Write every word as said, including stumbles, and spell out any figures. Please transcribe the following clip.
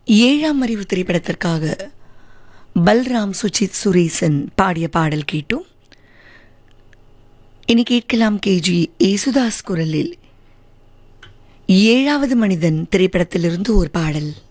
ஏழாம் அறிவு திரைப்படத்திற்காக பல்ராம் சுஜித் சுரேசன் பாடிய பாடல் கேட்டோம். இனி கேட்கலாம் கேஜி ஏசுதாஸ் குரலில் ஏழாவது மனிதன் திரைப்படத்திலிருந்து ஒரு பாடல்.